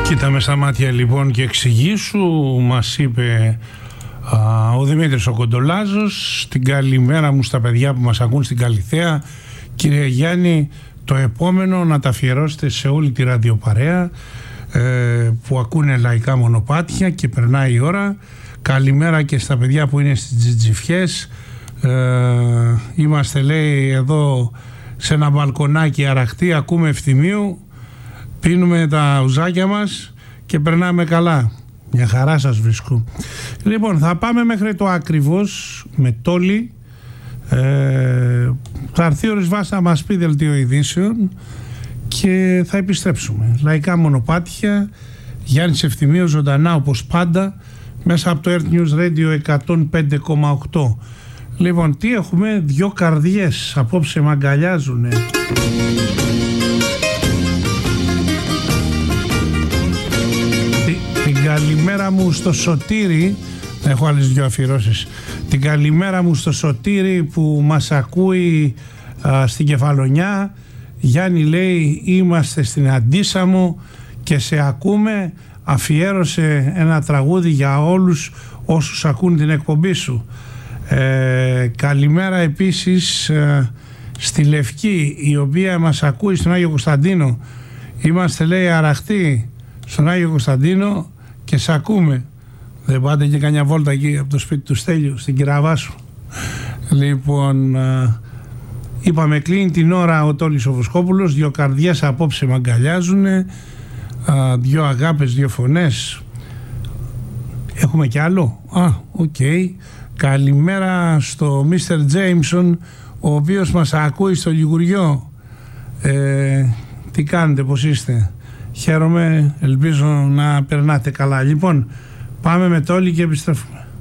Κοίτα με στα μάτια λοιπόν και εξηγήσου, μας είπε ο Δημήτρης ο Κοντολάζος. Την καλημέρα μου στα παιδιά που μας ακούν στην Καλιθέα. Κύριε Γιάννη, το επόμενο να τα αφιερώσετε σε όλη τη ραδιοπαρέα που ακούνε λαϊκά μονοπάτια και περνάει η ώρα. Καλημέρα και στα παιδιά που είναι στις Τζιτζιφιές. Είμαστε, λέει, εδώ σε ένα μπαλκονάκι αραχτή, ακούμε Ευθυμίου, πίνουμε τα ουζάκια μας και περνάμε καλά. Μια χαρά σας βρίσκω. Λοιπόν, θα πάμε μέχρι το Ακριβώς με Τόλι. Θα έρθει ο Ρισβάς να μας πει δελτίο ειδήσεων και θα επιστρέψουμε. Λαϊκά μονοπάτια, Γιάννης Ευθυμίου ζωντανά όπως πάντα μέσα από το Earth News Radio 105,8. Λοιπόν, τι έχουμε? Δυο καρδιές απόψε μ' αγκαλιάζουνε. Την καλημέρα μου στο Σωτήρι. Έχω άλλες δυο αφιερώσεις. Την καλημέρα μου στο Σωτήρι που μας ακούει στην Κεφαλονιά. Γιάννη, λέει, είμαστε στην Αντίσαμο και σε ακούμε. Αφιέρωσε ένα τραγούδι για όλους όσους ακούν την εκπομπή σου. Καλημέρα επίσης στη Λευκή, η οποία μας ακούει στον Άγιο Κωνσταντίνο. Είμαστε, λέει, αραχτοί στον Άγιο Κωνσταντίνο και σε ακούμε. Δεν πάτε και κανιά βόλτα εκεί από το σπίτι του Στέλιου στην Κυραβάσου? Λοιπόν, είπαμε, κλείνει την ώρα ο Τόλης ο Βοσκόπουλος. Δυο καρδιές απόψε μ' αγκαλιάζουνε. Δυο αγάπες, δυο φωνές. Έχουμε κι άλλο? Οκ. Καλημέρα στο Mr. Jameson, ο οποίος μας ακούει στο Λιγουριό. Τι κάνετε, πώς είστε? Χαίρομαι, ελπίζω να περνάτε καλά. Λοιπόν, πάμε με Τόλι και επιστρέφουμε.